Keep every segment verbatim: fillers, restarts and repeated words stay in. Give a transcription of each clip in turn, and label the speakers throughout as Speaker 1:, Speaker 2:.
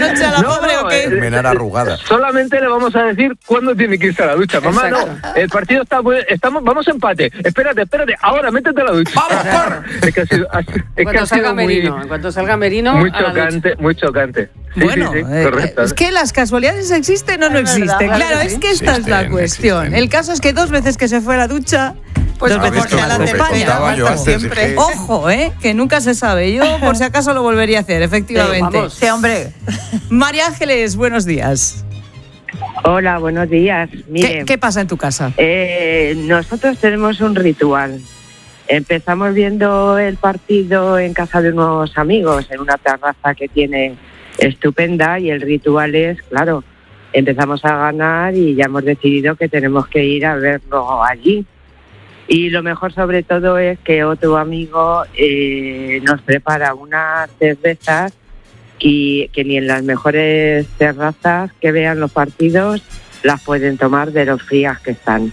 Speaker 1: noche a la
Speaker 2: no,
Speaker 1: pobre
Speaker 2: no,
Speaker 1: o qué?
Speaker 3: Terminar arrugada.
Speaker 2: Solamente le vamos a decir cuándo tiene que irse a la ducha. Mamá, no, el partido está muy, estamos, vamos a empate. Espérate, espérate, ahora métete a la ducha.
Speaker 3: ¡Vamos, corre!
Speaker 2: Es que ha sido, es
Speaker 4: En
Speaker 2: que
Speaker 4: cuanto
Speaker 2: ha
Speaker 4: salga
Speaker 2: sido muy,
Speaker 4: Merino, en cuanto salga Merino,
Speaker 2: muy
Speaker 4: a la ducha.
Speaker 2: chocante, muy chocante. Sí,
Speaker 1: Bueno,
Speaker 2: sí, sí,
Speaker 1: eh,
Speaker 2: correcto.
Speaker 1: es que las casualidades existen o no
Speaker 5: Es verdad,
Speaker 1: existen.
Speaker 5: claro
Speaker 1: Claro,
Speaker 5: que
Speaker 1: es
Speaker 5: sí.
Speaker 1: que esta es la
Speaker 3: Existen,
Speaker 1: cuestión.
Speaker 3: existen.
Speaker 1: El caso es que dos veces que se fue a la ducha,
Speaker 5: Pues
Speaker 1: dos
Speaker 5: como
Speaker 1: veces que
Speaker 5: que
Speaker 1: a la
Speaker 5: la
Speaker 1: de
Speaker 5: te
Speaker 1: España.
Speaker 3: contaba yo antes,
Speaker 5: siempre.
Speaker 3: es que-
Speaker 1: Ojo, ¿eh? Que nunca se sabe. Yo, por si acaso, lo volvería a hacer, efectivamente.
Speaker 4: Eh, vamos.
Speaker 5: Sí, hombre.
Speaker 1: María Ángeles, buenos días.
Speaker 6: Hola, buenos días.
Speaker 1: ¿Qué,
Speaker 6: Mire,
Speaker 1: qué pasa en tu casa?
Speaker 6: eh, nosotros tenemos un ritual. Empezamos viendo el partido en casa de unos amigos, en una terraza que tiene estupenda, y el ritual es, claro, empezamos a ganar y ya hemos decidido que tenemos que ir a verlo allí. Y lo mejor sobre todo es que otro amigo eh, nos prepara unas cervezas y que ni en las mejores terrazas que vean los partidos las pueden tomar de los frías que están.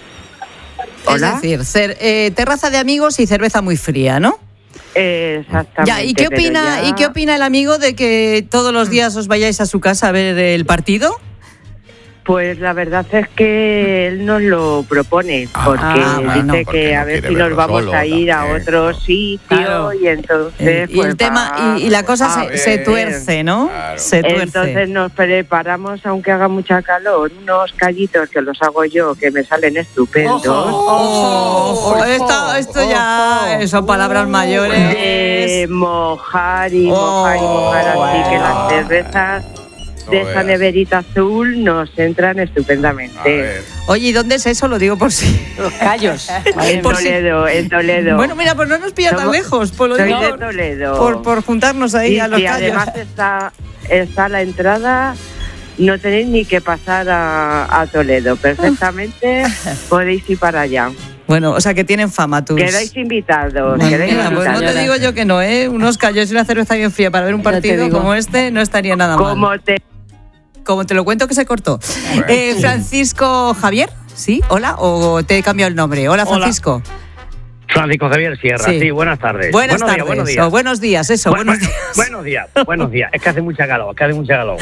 Speaker 6: ¿Hola?
Speaker 1: Es decir, cer- eh, terraza de amigos y cerveza muy fría, ¿no?
Speaker 6: Exactamente.
Speaker 1: Ya, ¿y qué
Speaker 6: pero
Speaker 1: opina,
Speaker 6: ya-
Speaker 1: ¿y qué opina el amigo de que todos los días os vayáis a su casa a ver el partido?
Speaker 6: Pues la verdad es que él nos lo propone,
Speaker 3: Ah,
Speaker 6: porque
Speaker 1: ah, bueno,
Speaker 6: dice
Speaker 3: porque
Speaker 6: que
Speaker 3: no
Speaker 6: a ver
Speaker 3: quiere
Speaker 6: si nos
Speaker 3: verlo
Speaker 6: vamos
Speaker 3: solo
Speaker 6: a ir a
Speaker 3: también,
Speaker 6: otro
Speaker 3: ¿no?
Speaker 6: sitio,
Speaker 4: Claro.
Speaker 6: y entonces
Speaker 1: Eh, y
Speaker 6: pues
Speaker 1: el tema
Speaker 6: va-
Speaker 1: y, y la cosa
Speaker 6: a
Speaker 1: se,
Speaker 6: ver.
Speaker 1: se tuerce, ¿no?
Speaker 3: Claro.
Speaker 1: Se tuerce.
Speaker 6: Entonces nos preparamos, aunque haga mucha calor, unos callitos que los hago yo, que me salen estupendos.
Speaker 1: Ojo, ojo, esto, esto ya son palabras mayores.
Speaker 6: De mojar y mojar y mojar, así que las cervezas de
Speaker 3: No
Speaker 6: esa
Speaker 3: veas.
Speaker 6: neverita azul nos entran
Speaker 3: A
Speaker 6: estupendamente.
Speaker 3: ver.
Speaker 1: Oye, ¿y dónde es eso? Lo digo por si.
Speaker 4: Los callos.
Speaker 6: En
Speaker 1: por si-
Speaker 6: Toledo, en Toledo.
Speaker 1: Bueno, mira, pues no nos pilla tan
Speaker 6: Somos-
Speaker 1: lejos, por lo
Speaker 6: Soy
Speaker 1: digo,
Speaker 6: de Toledo.
Speaker 1: por, por juntarnos ahí
Speaker 6: Y
Speaker 1: a los
Speaker 6: si
Speaker 1: callos.
Speaker 6: además está, está la entrada, no tenéis ni que pasar a, a Toledo. Perfectamente podéis ir para allá.
Speaker 1: Bueno, o sea que tienen fama tus.
Speaker 6: Quedáis invitados.
Speaker 1: Bueno,
Speaker 6: quedáis
Speaker 1: mira, pues no
Speaker 6: invitados.
Speaker 1: te digo yo que no, ¿eh? Unos callos y una cerveza bien fría para ver un
Speaker 4: Ya te
Speaker 1: partido
Speaker 4: digo.
Speaker 1: como este no estaría nada mal.
Speaker 6: Como te
Speaker 1: Como te lo cuento que se cortó.
Speaker 3: Bueno.
Speaker 1: Eh, Francisco Javier, ¿sí? Hola, o te he cambiado el nombre. Hola,
Speaker 7: Hola.
Speaker 1: Francisco.
Speaker 7: Francisco Javier Sierra,
Speaker 1: Sí.
Speaker 7: sí, buenas tardes.
Speaker 1: Buenas
Speaker 7: buenos
Speaker 1: tardes.
Speaker 7: Días, buenos
Speaker 1: o
Speaker 7: días.
Speaker 1: buenos días, eso,
Speaker 7: Bu-
Speaker 1: buenos
Speaker 7: bu-
Speaker 1: días.
Speaker 7: Buenos días, buenos días. Es que hace mucha calor, es que hace mucha calor.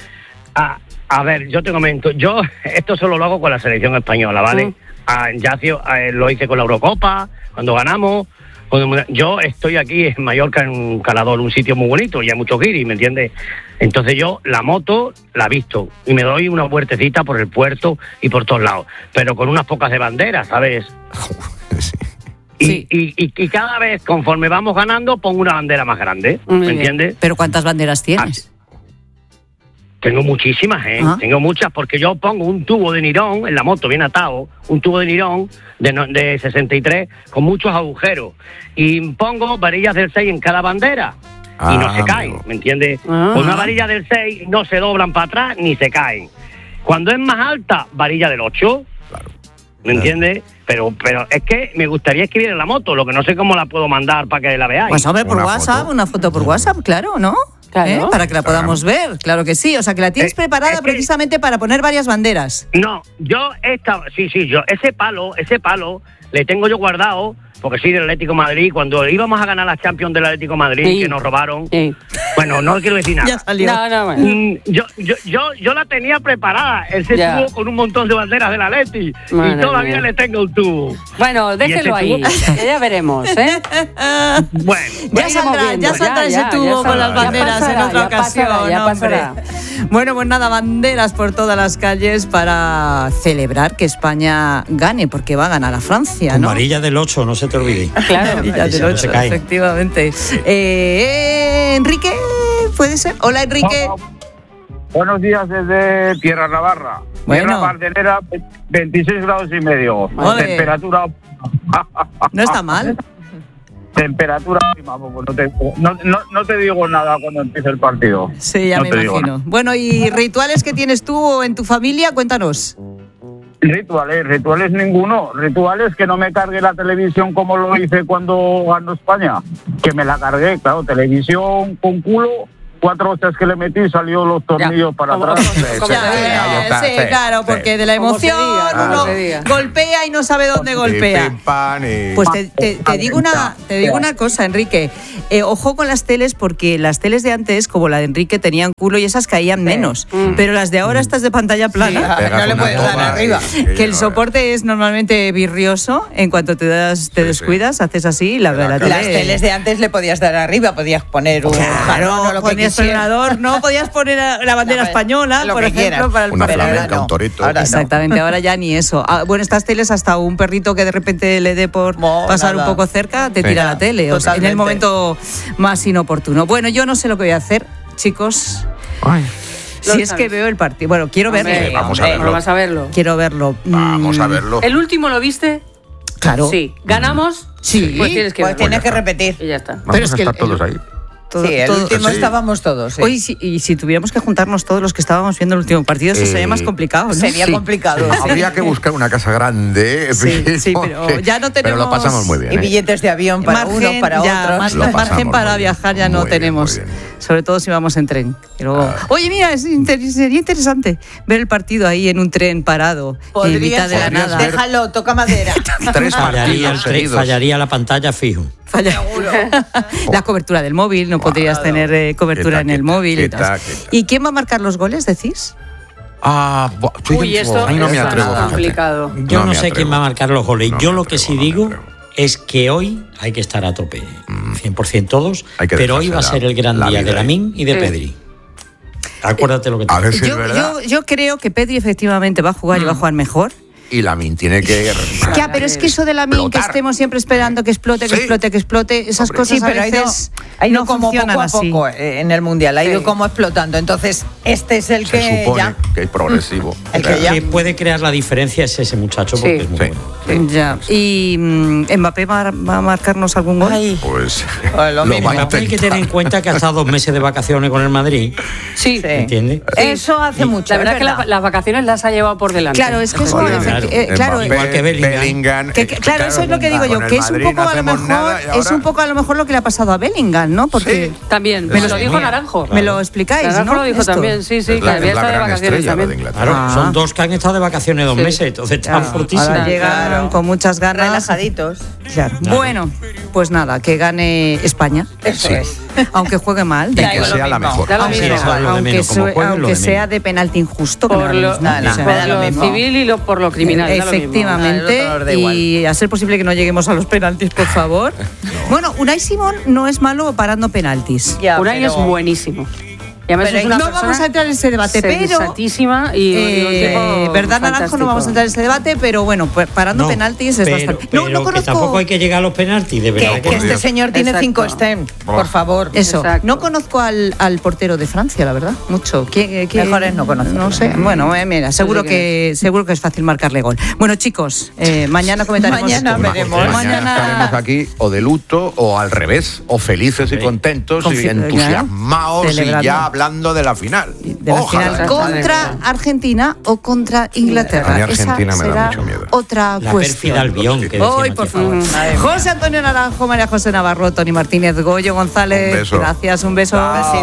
Speaker 7: A, a ver, yo te comento, yo esto solo lo hago con la selección española, ¿vale?
Speaker 4: Mm.
Speaker 7: Ah, ya hacía- eh, lo hice con la Eurocopa, cuando ganamos. cuando- yo estoy aquí en Mallorca, en un Calador, un sitio muy bonito, y hay mucho guiri, ¿me entiendes? Entonces yo la moto la visto y me doy una vueltecita por el puerto y por todos lados, pero con unas pocas de banderas, ¿sabes?
Speaker 3: Sí.
Speaker 7: Y,
Speaker 1: Sí.
Speaker 7: y, y, y cada vez, conforme vamos ganando, pongo una bandera más grande,
Speaker 4: Muy
Speaker 7: ¿me
Speaker 4: bien.
Speaker 7: entiendes?
Speaker 1: Pero ¿cuántas banderas tienes?
Speaker 7: Tengo muchísimas, ¿eh?
Speaker 1: Ah.
Speaker 7: Tengo muchas, porque yo pongo un tubo de nirón en la moto, bien atado, un tubo de nirón de, no- de sesenta y tres con muchos agujeros. Y pongo varillas del seis en cada bandera. Y no
Speaker 3: Ah,
Speaker 7: se caen,
Speaker 3: amigo.
Speaker 7: ¿me entiendes?
Speaker 4: Ah.
Speaker 7: Con una varilla del seis no se doblan para atrás ni se caen. Cuando es más alta, varilla del ocho.
Speaker 3: Claro.
Speaker 7: ¿Me entiendes? Pero pero es que me gustaría escribir en la moto, lo que no sé cómo la puedo mandar para que la veáis.
Speaker 1: Pues hombre, por
Speaker 3: Una
Speaker 1: WhatsApp,
Speaker 3: foto.
Speaker 1: una foto por WhatsApp, claro, ¿no?
Speaker 4: Claro.
Speaker 1: ¿Eh? Para que la podamos ver, claro que sí. O sea, que la tienes
Speaker 7: Eh,
Speaker 1: preparada
Speaker 7: es que-
Speaker 1: precisamente para poner varias banderas.
Speaker 7: No, yo esta, sí, sí, yo ese palo, ese palo le tengo yo guardado porque soy del Atlético de Madrid. Cuando íbamos a ganar la Champions del Atlético de Madrid,
Speaker 4: Sí.
Speaker 7: que nos robaron,
Speaker 4: Sí.
Speaker 7: bueno, no quiero decir
Speaker 1: Ya
Speaker 7: nada.
Speaker 1: salió.
Speaker 4: No, no, bueno.
Speaker 7: Mm, Yo, yo, yo, yo la tenía preparada, ese
Speaker 4: Ya.
Speaker 7: tubo con un montón de banderas del Atleti,
Speaker 4: Madre
Speaker 7: y todavía
Speaker 4: mía.
Speaker 7: le tengo el tubo.
Speaker 4: Bueno, déjelo
Speaker 7: ese
Speaker 4: ahí.
Speaker 7: tubo?
Speaker 4: Ya veremos, ¿eh?
Speaker 7: Bueno,
Speaker 1: Ya
Speaker 4: iremos
Speaker 1: saldrá,
Speaker 4: viendo,
Speaker 1: ya saldrá
Speaker 4: ya,
Speaker 1: ese
Speaker 4: ya,
Speaker 1: tubo
Speaker 4: ya
Speaker 1: con
Speaker 4: saldrá.
Speaker 1: las
Speaker 4: Ya
Speaker 1: banderas
Speaker 4: pasará,
Speaker 1: en otra
Speaker 4: ya
Speaker 1: ocasión,
Speaker 4: pasará, ya
Speaker 1: hombre.
Speaker 4: pasará.
Speaker 1: Bueno, pues nada, banderas por todas las calles para celebrar que España gane, porque va a ganar a Francia,
Speaker 8: Con
Speaker 1: ¿no?
Speaker 8: varilla del ocho, no se te olvide.
Speaker 4: Claro.
Speaker 1: Y ya
Speaker 8: Ahí
Speaker 1: te
Speaker 8: se-
Speaker 1: lo he
Speaker 8: no se
Speaker 1: hecho,
Speaker 8: cae.
Speaker 1: efectivamente. Eh, Enrique, ¿puede ser? Hola, Enrique.
Speaker 9: Buenos días desde Tierra Navarra.
Speaker 1: Bueno.
Speaker 9: Tierra Bardelera, veintiséis grados y medio.
Speaker 1: Ole.
Speaker 9: Temperatura.
Speaker 1: No está mal.
Speaker 9: Temperatura óptima, pues no te, no, no, no te digo nada cuando empiece el partido.
Speaker 1: Sí, ya
Speaker 9: No
Speaker 1: me
Speaker 9: te digo
Speaker 1: imagino. Bueno, ¿y rituales que tienes tú o en tu familia? Cuéntanos.
Speaker 9: Rituales, rituales ninguno. Rituales que no me cargue la televisión como lo hice cuando ganó España. Que me la cargué, claro, televisión con culo. Cuatro hostias que le metí, salió los tornillos para
Speaker 4: Como-
Speaker 9: atrás.
Speaker 4: como-
Speaker 1: Ya,
Speaker 4: se diga,
Speaker 1: eh,
Speaker 3: ya está,
Speaker 1: sí,
Speaker 3: sí,
Speaker 1: claro,
Speaker 3: sí.
Speaker 1: porque de la
Speaker 4: Como se
Speaker 1: emoción
Speaker 4: diga, como
Speaker 1: uno
Speaker 4: se diga.
Speaker 1: golpea y no sabe dónde golpea.
Speaker 3: Y pim, pam, y-
Speaker 1: Pues te, te- te digo una, te digo una cosa, Enrique. Eh, ojo con las teles, porque las teles de antes, como la de Enrique, tenían culo y esas caían menos. Mm. Pero las de ahora, estas de pantalla plana,
Speaker 3: Pegas
Speaker 5: no le
Speaker 3: una
Speaker 5: puedes dar
Speaker 3: toma
Speaker 5: arriba.
Speaker 3: y- y-
Speaker 1: que el soporte es normalmente virrioso. En cuanto te das, te
Speaker 3: Sí,
Speaker 1: descuidas, haces así y la,
Speaker 3: Pero
Speaker 1: la
Speaker 3: acá-
Speaker 5: Las teles de antes le podías dar arriba, podías poner un jarrón o lo que
Speaker 1: ponías poner un
Speaker 5: quisieras.
Speaker 1: adorno, no podías poner a- la bandera
Speaker 5: No,
Speaker 1: española,
Speaker 5: lo
Speaker 1: por
Speaker 5: que
Speaker 1: ejemplo,
Speaker 5: quieras.
Speaker 1: para el
Speaker 3: Una
Speaker 1: partido.
Speaker 3: flamenca,
Speaker 5: no.
Speaker 3: un torito.
Speaker 5: Ahora no.
Speaker 1: Exactamente, ahora ya ni eso. Ah, bueno, estas teles, hasta un perrito que de repente le dé por
Speaker 5: No,
Speaker 1: pasar
Speaker 5: nada.
Speaker 1: un poco cerca, te
Speaker 3: Sí.
Speaker 1: tira la tele. O sea, en el
Speaker 5: Totalmente.
Speaker 1: momento más inoportuno. Bueno, yo no sé lo que voy a hacer, chicos.
Speaker 3: Ay,
Speaker 1: Si
Speaker 4: Lo
Speaker 1: es
Speaker 4: sabes.
Speaker 1: que veo el partido. Bueno, quiero verlo.
Speaker 4: Hombre,
Speaker 3: vamos a
Speaker 4: hombre,
Speaker 3: verlo.
Speaker 4: Vas a verlo.
Speaker 1: Quiero verlo.
Speaker 3: vamos a
Speaker 1: Mm,
Speaker 3: verlo.
Speaker 4: ¿El último lo viste?
Speaker 1: Claro.
Speaker 4: Sí. ¿Ganamos?
Speaker 1: Sí.
Speaker 4: Pues tienes que
Speaker 5: Pues
Speaker 4: verlo.
Speaker 5: tienes que repetir.
Speaker 4: Y ya está.
Speaker 3: Vamos
Speaker 1: pero es
Speaker 3: a
Speaker 1: que
Speaker 3: estar
Speaker 1: el-
Speaker 3: todos
Speaker 1: el-
Speaker 3: ahí.
Speaker 1: Todo-
Speaker 5: Sí, el
Speaker 1: todo-
Speaker 5: último
Speaker 3: sí.
Speaker 5: estábamos todos. Sí.
Speaker 1: Oye, si- y si tuviéramos que juntarnos todos los que estábamos viendo el último partido, eso
Speaker 3: Eh,
Speaker 1: sería más complicado, ¿no?
Speaker 5: Sería
Speaker 3: Sí.
Speaker 5: complicado. sí.
Speaker 3: Habría que buscar una casa grande.
Speaker 1: Sí, sí, pero
Speaker 3: porque-
Speaker 1: ya no
Speaker 3: Pero lo
Speaker 1: tenemos-
Speaker 3: pasamos muy bien.
Speaker 5: Y
Speaker 3: ¿eh?
Speaker 5: billetes de avión para
Speaker 1: Margen,
Speaker 5: unos, para
Speaker 1: ya,
Speaker 5: otros.
Speaker 1: mar-
Speaker 3: Lo
Speaker 1: margen
Speaker 3: pasamos
Speaker 1: para
Speaker 3: muy bien.
Speaker 1: viajar ya no
Speaker 3: Muy bien,
Speaker 1: tenemos.
Speaker 3: muy bien.
Speaker 1: Sobre todo si vamos en tren. Pero, oye, mira, es inter- sería interesante ver el partido ahí en un tren parado, en mitad de la
Speaker 3: podrías
Speaker 1: nada.
Speaker 3: ver-
Speaker 5: Déjalo, toca madera.
Speaker 3: Tres
Speaker 8: Fallaría,
Speaker 3: partidos
Speaker 8: el tre-
Speaker 3: seguidos.
Speaker 8: fallaría la pantalla fijo.
Speaker 1: Falla. La cobertura del móvil, no podrías tener eh, cobertura
Speaker 3: Quieta,
Speaker 1: en el
Speaker 3: quieta,
Speaker 1: móvil. y
Speaker 3: quieta,
Speaker 1: tal.
Speaker 3: quieta.
Speaker 1: ¿Y quién va a marcar los goles, decís?
Speaker 3: Ah, buah, estoy
Speaker 4: Uy,
Speaker 3: dentro.
Speaker 4: esto
Speaker 3: Ahí no me
Speaker 4: está
Speaker 3: atrevo, fíjate.
Speaker 4: complicado.
Speaker 8: Yo no,
Speaker 3: me
Speaker 8: sé
Speaker 3: atrevo.
Speaker 8: quién va a marcar los goles.
Speaker 3: No
Speaker 8: Yo
Speaker 3: me
Speaker 8: lo que
Speaker 3: atrevo,
Speaker 8: sí
Speaker 3: no me
Speaker 8: digo
Speaker 3: atrevo.
Speaker 8: es que hoy hay que estar a tope, cien por ciento todos,
Speaker 3: Hay que
Speaker 8: pero hoy va a
Speaker 3: dejarse
Speaker 8: ser el gran
Speaker 3: la
Speaker 8: día
Speaker 3: vida
Speaker 8: de
Speaker 3: ahí.
Speaker 8: Lamine y de
Speaker 4: Sí.
Speaker 8: Pedri. Acuérdate lo que te
Speaker 3: A ver
Speaker 8: digo.
Speaker 3: si es
Speaker 1: Yo,
Speaker 3: verdad.
Speaker 1: yo, yo creo que Pedri efectivamente va a jugar y va a jugar mejor.
Speaker 3: Y Lamin tiene que.
Speaker 1: Ya, pero es que eso de la min que
Speaker 3: Explotar.
Speaker 1: estemos siempre esperando que explote, que
Speaker 3: Sí.
Speaker 1: explote, que explote, esas
Speaker 3: Hombre.
Speaker 1: cosas
Speaker 5: Sí, pero
Speaker 1: a
Speaker 5: ha ido,
Speaker 1: veces
Speaker 5: ha ido
Speaker 1: no
Speaker 5: como
Speaker 1: funcionan
Speaker 5: poco a
Speaker 1: así.
Speaker 5: poco eh, en el Mundial, ha ido
Speaker 4: Sí.
Speaker 5: como explotando. Entonces, este es el
Speaker 3: Se
Speaker 5: que
Speaker 3: supone
Speaker 5: ya...
Speaker 3: que es progresivo.
Speaker 5: El que
Speaker 3: Claro.
Speaker 5: ya-
Speaker 8: Que puede crear la diferencia es ese muchacho porque
Speaker 4: Sí.
Speaker 8: es muy
Speaker 3: Sí.
Speaker 8: bueno.
Speaker 1: Ya. ¿Y mm, Mbappé va, va a marcarnos algún gol?
Speaker 5: Ay,
Speaker 3: Pues.
Speaker 5: Pues lo mismo.
Speaker 3: va a
Speaker 8: Mbappé hay que
Speaker 3: intentar.
Speaker 8: tener en cuenta que ha estado dos meses de vacaciones con el Madrid,
Speaker 4: Sí.
Speaker 5: Sí.
Speaker 8: ¿entiendes?
Speaker 5: Eso hace
Speaker 8: Y-
Speaker 5: mucho.
Speaker 4: La verdad
Speaker 5: es
Speaker 4: es que la- las vacaciones las ha llevado por delante.
Speaker 1: Claro, es que eso,
Speaker 3: Joder,
Speaker 1: efecti-
Speaker 8: claro.
Speaker 1: eh, claro,
Speaker 3: Mbappé,
Speaker 8: igual que Bellingham.
Speaker 3: Bellingham,
Speaker 1: que-
Speaker 3: eh,
Speaker 1: que- claro, eso es lo que digo yo,
Speaker 3: con el
Speaker 1: que es un
Speaker 3: Madrid
Speaker 1: poco
Speaker 3: no
Speaker 1: a lo
Speaker 3: hacemos
Speaker 1: mejor,
Speaker 3: nada y
Speaker 1: es
Speaker 3: ahora-
Speaker 1: un poco a lo mejor lo que le ha pasado a Bellingham, ¿no? Porque
Speaker 3: Sí.
Speaker 4: También,
Speaker 3: Me
Speaker 4: me
Speaker 3: lo
Speaker 4: lo dijo
Speaker 8: tenía.
Speaker 4: Naranjo.
Speaker 1: me lo explicáis,
Speaker 4: Naranjo
Speaker 1: ¿no?
Speaker 4: lo dijo
Speaker 1: Esto.
Speaker 4: también, sí, sí,
Speaker 3: Es
Speaker 4: que
Speaker 3: la,
Speaker 4: había
Speaker 3: es la
Speaker 4: estado de
Speaker 3: gran
Speaker 4: vacaciones
Speaker 3: estrella lo de
Speaker 4: también.
Speaker 3: Inglaterra.
Speaker 8: Claro,
Speaker 1: Ah.
Speaker 8: son dos que han estado de vacaciones dos
Speaker 4: Sí.
Speaker 8: meses, entonces están
Speaker 1: Claro,
Speaker 8: fortísimos.
Speaker 1: ahora llegan
Speaker 5: Claro.
Speaker 1: con muchas ganas.
Speaker 5: Relajaditos.
Speaker 1: Claro. Bueno, pues nada, que gane España,
Speaker 5: Eso
Speaker 3: Sí.
Speaker 5: es.
Speaker 1: aunque juegue mal.
Speaker 3: Y
Speaker 5: Da
Speaker 3: que
Speaker 5: igual lo
Speaker 3: sea la
Speaker 5: mismo.
Speaker 3: mejor.
Speaker 4: Da lo
Speaker 1: Aunque,
Speaker 4: mismo.
Speaker 8: Sí, eso es lo de
Speaker 1: aunque
Speaker 8: menos, como
Speaker 1: sue-
Speaker 8: juegue, lo de
Speaker 1: aunque sea
Speaker 8: menos.
Speaker 1: de penalti injusto, que
Speaker 4: Por
Speaker 1: no
Speaker 4: lo,
Speaker 1: mismo.
Speaker 5: no, no,
Speaker 1: O sea,
Speaker 5: me
Speaker 4: por
Speaker 5: da lo
Speaker 4: lo
Speaker 5: mismo.
Speaker 4: civil y lo, por lo criminal. da lo mismo.
Speaker 1: Efectivamente,
Speaker 5: Ah, el otro da igual.
Speaker 1: y a ser posible que no lleguemos a los penaltis, por favor. Bueno, Unai Simón no es malo parando penaltis.
Speaker 5: Ya,
Speaker 4: Unai
Speaker 5: pero-
Speaker 4: es buenísimo. Y además
Speaker 5: Pero
Speaker 4: es una
Speaker 1: no
Speaker 4: persona
Speaker 1: vamos a entrar en ese debate, pero
Speaker 4: sensatísima y, y un
Speaker 1: eh,
Speaker 4: tipo
Speaker 1: verdad Naranjo,
Speaker 4: fantástico.
Speaker 1: no vamos a entrar en ese debate, pero bueno, pues parando
Speaker 8: No,
Speaker 1: penaltis es
Speaker 8: pero,
Speaker 1: bastante.
Speaker 8: Pero
Speaker 1: No, no
Speaker 8: que
Speaker 1: conozco.
Speaker 8: tampoco hay que llegar a los penaltis, de verdad.
Speaker 5: Que,
Speaker 8: que
Speaker 5: que
Speaker 8: no.
Speaker 5: este señor tiene
Speaker 4: Exacto.
Speaker 5: cinco STEM, por favor.
Speaker 1: Eso,
Speaker 4: Exacto.
Speaker 1: no conozco al, al portero de Francia, la verdad, mucho. ¿Quién- quién-
Speaker 5: Mejor es no conocerlo.
Speaker 1: No sé, bueno, eh, mira, seguro
Speaker 4: sé
Speaker 1: que seguro que es fácil marcarle gol. Bueno, chicos, eh, mañana comentaremos.
Speaker 5: Mañana veremos.
Speaker 3: Mañana,
Speaker 1: Mañana-
Speaker 3: estaremos aquí o de luto o al revés, o felices y
Speaker 8: Sí.
Speaker 3: contentos
Speaker 1: Confi-
Speaker 3: y entusiasmados y
Speaker 1: celebrando.
Speaker 3: ya hablando de la final.
Speaker 1: De la
Speaker 3: Ojalá.
Speaker 1: final contra Argentina o contra Inglaterra.
Speaker 3: A mí Argentina
Speaker 1: Esa
Speaker 3: me da
Speaker 1: será
Speaker 3: mucho miedo.
Speaker 1: otra
Speaker 8: La
Speaker 1: cuestión.
Speaker 8: pérfida Albión, que decía
Speaker 1: Hoy,
Speaker 8: Mati
Speaker 1: por
Speaker 8: Favor.
Speaker 1: favor.
Speaker 5: Madre mía.
Speaker 1: José Antonio Naranjo, María José Navarro, Tony Martínez, Goyo González.
Speaker 3: Un beso.
Speaker 1: Gracias, un beso.
Speaker 5: Besito.